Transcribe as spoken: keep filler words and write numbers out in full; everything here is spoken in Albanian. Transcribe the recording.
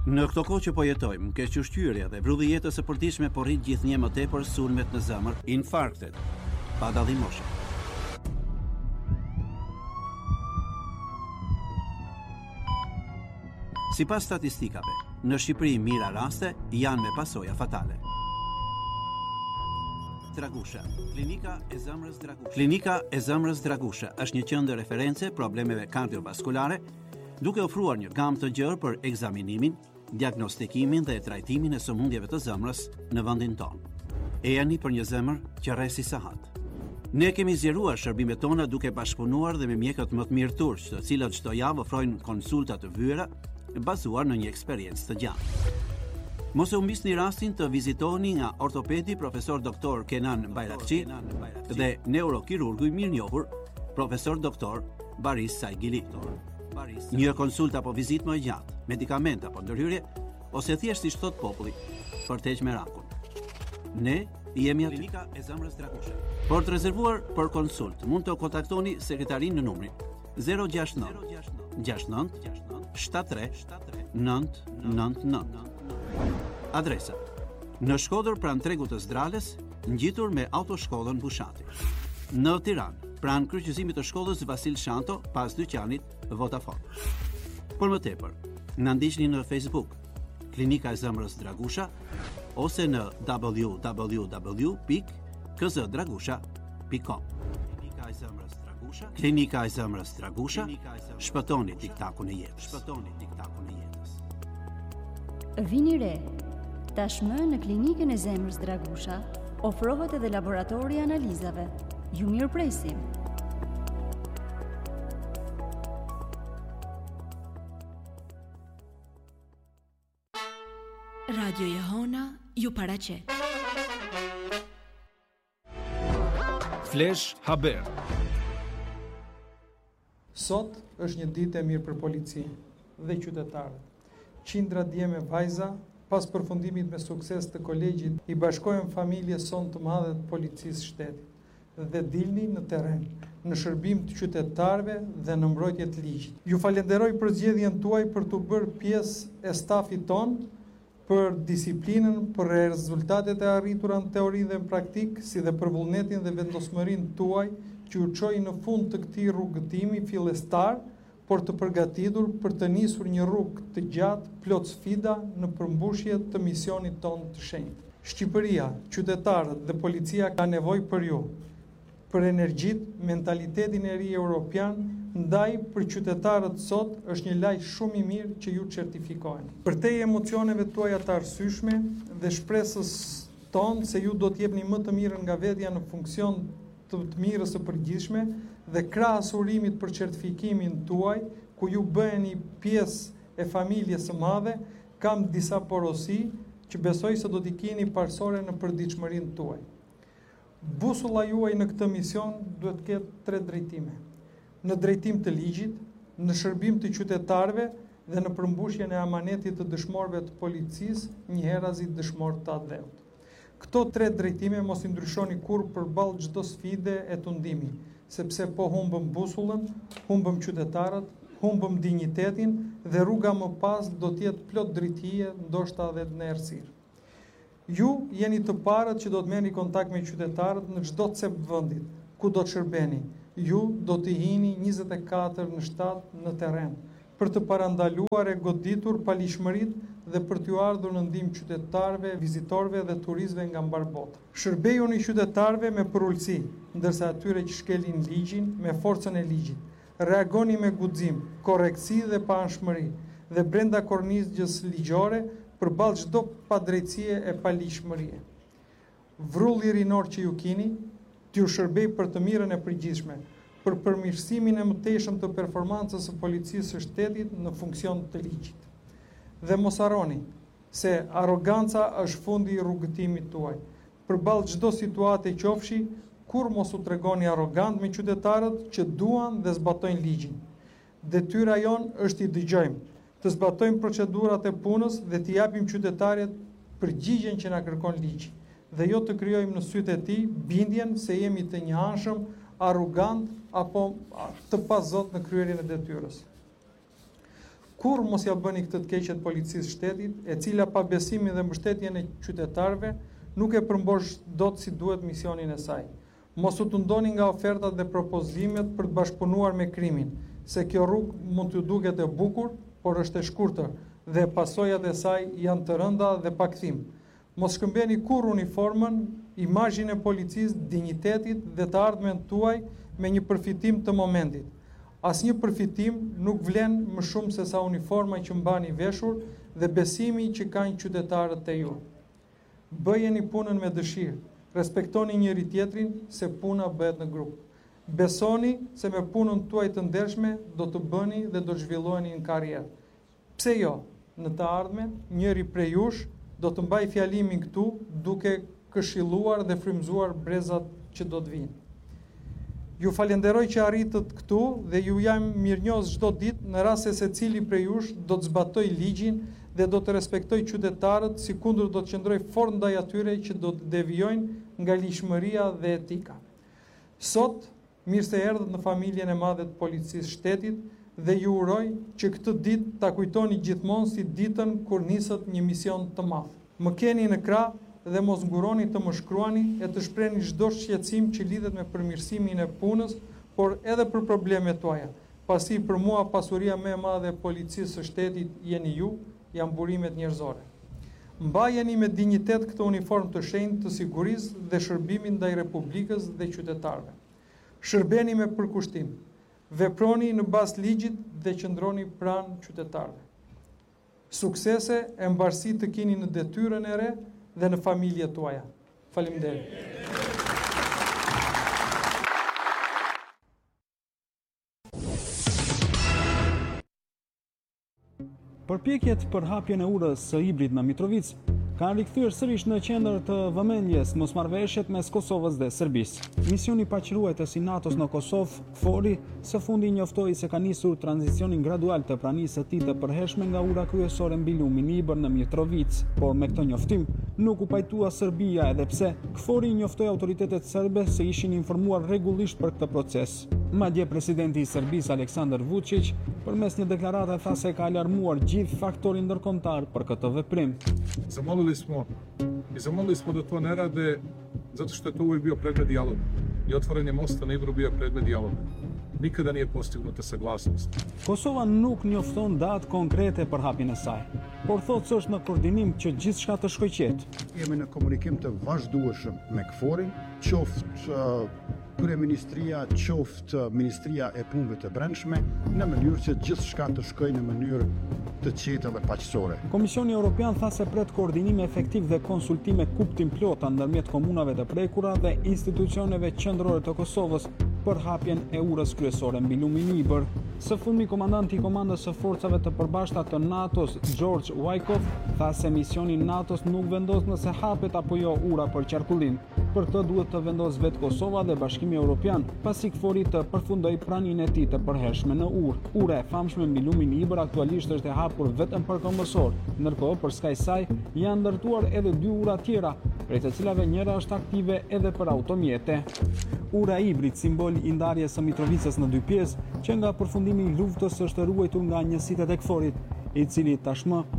Në këto kohë që po jetojmë, kequshqyrja dhe vrulli jetës së përditshme po rrit gjithnjë më tepër sulmet në zemër, infarktet, pa dallim moshe. Sipas statistikave, në Shqipëri mira raste janë me pasoja fatale. Dragusha, klinika e zemrës Dragusha. Klinika e zemrës Dragusha është një qendër referencë problemeve kardiovaskulare, duke ofruar një gamë të gjerë për ekzaminimin, diagnostikimin dhe trajtimin e sëmundjeve të zemrës në vendin tonë. Ejani për një zemër që rresi sahat. Ne kemi zgjeruar shërbimet tona duke bashkëpunuar dhe me mjekët më të mirë turq, të cilët çdo javë ofrojnë konsulta të vyera bazuar në një eksperiencë të gjatë. Mos e humbisni rastin të vizitoni nga ortopedi profesor doktor Kenan Bayrakçi dhe neurokirurgu i mirënjohur profesor doktor Baris Saigili. Një konsult apo vizitë më e gjatë, medikament apo ndërhyrje, ose thjesht si thot populli, për të heqë merakun. Ne jemi aty. Klinika e zemrës Dragusha. Por të rezervuar për konsult, mund të kontaktoni sekretarin në numrin zero gjasht nëntë gjasht nëntë shtat tre nëntë nëntë nëntë. Adresa: në Shkodër pranë tregut të Zdrales, ngjitur me autoshkollën Bushati. Në Tiranë, pranë kryqëzimit të shkollës Vasil Shanto, pas dyqanit Vodafone. Për më tepër, na ndiqni në Facebook, Klinika e zemrës Dragusha, ose në w w w pikë k z dragusha pikë com. Klinika e zemrës Dragusha, Klinika e zemrës Dragusha, shpëtoni tiktakun e jetës. Shpëtoni tiktakun e jetës. Vini re. Tashmë në Klinikën e zemrës Dragusha ofrohet edhe laboratori i analizave. Ju mirëpresim. Radio Jehona ju paraqet. Flash Haber. Sot është një ditë e mirë për policinë dhe qytetarët. Qindra djeme vajza, pas përfundimit me sukses të kolegjit, i bashkojnë familje son të madhe të policisë shtetit dhe dilni në terren, në shërbim të qytetarëve dhe në mbrojtje të ligjit. Ju falenderoj për zgjedhjen tuaj për të bërë pjesë e stafit ton, për disiplinën, për rezultatet e arritura në teori dhe në praktik, si dhe për vullnetin dhe vendosmërinë tuaj që u çoi në fund të këtij rrugëtimi fillestar, por të përgatitur për të nisur një rrugë të gjatë, plot sfida në përmbushje të misionit ton të shenjtë. Shqipëria, qytetarët dhe policia ka nevojë për ju, për energjit, mentalitetin e ri europian, ndaj për qytetarët sot është një lajm shumë i mirë që ju certifikojnë. Përtej emocioneve tuaja të arsyeshme dhe shpresës tonë se ju do të jepni më të mirën nga vetja në funksion të të mirës së përgjithshme dhe krahas urimit për certifikimin tuaj, ku ju bëheni pjesë e familjes së madhe, kam disa porosi që besoj se do t'i keni parsore në përditshmërinë tuaj. Busulla juaj në këtë mision duhet të ketë tre drejtime: në drejtim të ligjit, në shërbim të qytetarëve dhe në përmbushjen e amanetit të dëshmorëve të policisë, njëherëzi dëshmorë të adheut. Këto tre drejtime mos i ndryshoni kur përballë çdo sfide e tundimi, sepse po humbëm busullën, humbëm qytetarët, humbëm dinjitetin dhe rruga më pas do të jetë plot drejtije, ndoshta edhe në errësirë. Ju jeni të parët që do të merrni kontakt me qytetarët në çdo cep vendit, ku do të shërbeni. Ju do të hini njëzet e katër në shtat në terren, për të parandaluar e goditur palishmëritë dhe për t'ju ardhur në ndihmë qytetarëve, vizitorëve dhe turistëve nga mbar bota. Shërbejuni qytetarëve me përullësi, ndërsa atyre që shkelin ligjin me forcën e ligjit. Reagoni me guxim, korrektësi dhe paanshmëri dhe brenda kornizës ligjore përballë çdo padrejtësie e palishmërie. Vrulli rinor që ju keni, t'ju shërbej për të mirën e përgjithshme, për përmirësimin e mëtejshëm të performancës së policisë së shtetit në funksion të ligjit. Dhe mos harroni se arroganca është fundi i rrugëtimit tuaj. Përballë çdo situate qofshi, kur mos u tregoni arrogant me qytetarët që duan dhe zbatojnë ligjin. Detyra jonë është i dëgjojmë, të zbatojmë procedurat e punës dhe t'i japim qytetarit përgjigjen që na kërkon ligji, dhe jo të krijojmë në sytë e tij bindjen se jemi të njëanshëm, arrogant apo të pazot në kryerjen e detyrës. kur mos ja bëni këtë të keqet policisë shtetit, e cila pa besimin dhe mbështetjen e qytetarëve nuk e përmbosh dot si duhet misionin e saj. Mos u tundoni nga ofertat dhe propozimet për të bashkëpunuar me krimin, se kjo rrugë mund t'ju duket e bukur, por është e shkurtër dhe pasojat e saj janë të rënda dhe pa kthim. Mos shkëmbeni kur uniformën, imazhin e policisë, dinjitetit dhe të ardhmen tuaj me një përfitim të momentit. Asnjë përfitim nuk vlen më shumë se sa uniforma që mbani veshur dhe besimi që kanë qytetarët e ju. Bëjeni punën me dëshirë, respektoni njëri tjetrin se puna bëhet në grup. Besoni se me punën tuaj të ndershme do të bëni dhe do të zhvilloheni në karrierë. Pse jo? Në të ardhmen, njëri prej jush do të mbaj fjalimin këtu duke këshilluar dhe frymëzuar brezat që do të vinë. Ju falenderoj që arritët këtu dhe ju jam mirënjohës çdo ditë në rast se secili prej jush do të zbatoj ligjin dhe do të respektoj qytetarët, si kundër do të qëndroj fort ndaj atyre që do të devijojnë nga lishmëria dhe etika. Sot, mirë se erdhët në familjen e madhe të policisë shtetit dhe ju uroj që këtë ditë ta kujtoni gjithmonë si ditën kur nisët një mision të madh. Më keni në krah dhe mos nguroni të më shkruani e të shprehni çdo shqetësim që lidhet me përmirësimin e punës, por edhe për problemet tuaja. Pasi për mua pasuria më e madhe e policisë së shtetit jeni ju, janë burimet njerëzore. Mbajeni me dinjitet këtë uniform të shenjtë të sigurisë dhe shërbimit ndaj Republikës dhe qytetarëve. Shërbeni me përkushtim. Veproni në bazë ligjit dhe qëndroni pranë qytetarëve. Suksese e mbarësi të keni në detyrën e re dhe në familjet tuaja. Faleminderit. Përpjekjet për hapjen e urës së hibrit në Mitrovic kanë rikthyer sërish në qendër të vëmendjes mosmarrveshjet mes Kosovës dhe Serbisë. Misioni paqërues i NATO-s në Kosovë, KFOR-i, së fundi njoftoi se ka nisur tranzicionin gradual të pranisë së tij të përhershme nga ura kryesore mbi lumin i Ibër në Mitrovic, por me këtë njoftim nuk u pajtua Serbia, edhe pse KFOR-i njoftoi autoritetet serbe se ishin informuar rregullisht për këtë proces. Madje presidenti i Serbisë Aleksandar Vučić përmes një deklarate tha se ka alarmuar gjithë faktorin ndërkombëtar për këtë veprim. Zamolili smo i zamolili smo da to ne rade zato što je to uvijek bio predmet dijaloga. I otvaranje mosta na Ibru bio je predmet dijaloga. Nikada nije postignuta saglasnost. Kosova nuk njofton datë konkrete për hapjen e saj, por thotë se është në koordinim që gjithçka të shkojë qetë. Jemi në komunikim të vazhdueshëm me KFOR-in, qoftë uh, Kryeministria, qoftë Ministria e Punëve të Brendshme, në mënyrë që gjithçka të shkojë në mënyrë të qetë dhe paqësore. Komisioni Evropian tha se pret koordinim efektiv dhe konsultime kuptim plota ndërmjet komunave të prekura dhe institucioneve qendrore të Kosovës për hapjen e urës kryesore mbi lumin Ibër. Së fundmi, komandanti i komandës së forcave të përbashkëta të NATO-s, George Wykov, tha se misioni NATO-s nuk vendos nëse hapet apo jo ura për qarkullim. Për këtë duhet të vendos vetë Kosova dhe Bashkimi Evropian, pasi KFOR-i të përfundoi praninë e tij të përhershme në urë. Ura e famshme mbi lumin Ibër aktualisht është e hapur vetëm për kombësor, ndërkohë për skaj saj janë ndërtuar edhe dy ura tjera, prej të cilave njëra është aktive edhe për automjete. Ura e Ibrit, simbol i ndarjes së Mitrovicës në dy pjesë, që nga përfundimi i luftës është ruajtur nga njësitë e KFOR-it, i cili tashmë